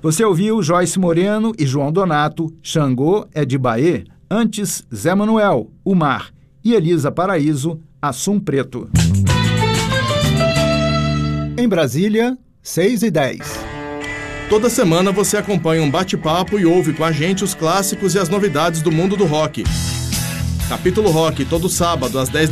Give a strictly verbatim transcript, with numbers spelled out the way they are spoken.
Você ouviu Joyce Moreno e João Donato, Xangô é de Bahê, antes Zé Manuel, O Mar, e Elisa Paraíso, Assum Preto. Em Brasília, seis e dez. Toda semana você acompanha um bate-papo e ouve com a gente os clássicos e as novidades do mundo do rock. Capítulo Rock, todo sábado às dez